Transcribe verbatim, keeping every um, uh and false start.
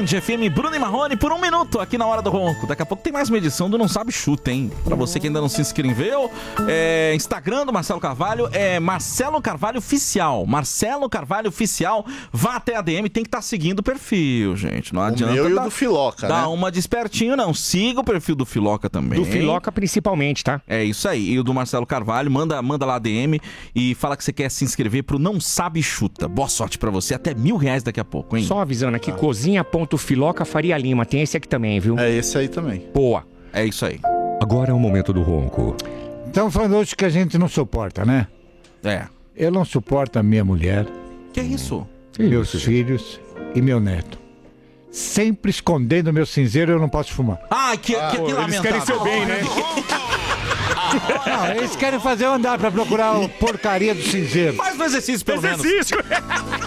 Band F M, Bruno e Marrone por um minuto aqui na Hora do Ronco. Daqui a pouco tem mais uma edição do Não Sabe Chuta, hein? Pra você que ainda não se inscreveu, é, Instagram do Marcelo Carvalho é Marcelo Carvalho Oficial. Marcelo Carvalho Oficial. Vá até a D M, tem que estar tá seguindo o perfil, gente. Não o adianta. Meu e dar, o do Filoca, Dá né? uma despertinho, não. Siga o perfil do Filoca também. Do Filoca principalmente, tá? É isso aí. E o do Marcelo Carvalho, manda, manda lá a D M e fala que você quer se inscrever pro Não Sabe Chuta. Boa sorte pra você. Até mil reais daqui a pouco, hein? Só avisando aqui, ah. cozinha.filoca Faria Lima. Tem esse aqui também, viu? É esse aí também. Boa. É isso aí. Agora é o momento do ronco. Estamos falando hoje que a gente não suporta, né? É. Eu não suporto a minha mulher. Que isso? Meus isso, filhos e meu neto. Sempre escondendo meu cinzeiro, eu não posso fumar. Ah, que, ah, que, que eles querem seu bem, né? Não, eles querem fazer eu andar pra procurar a porcaria do cinzeiro. Faz um exercício, pelo menos. Exercício!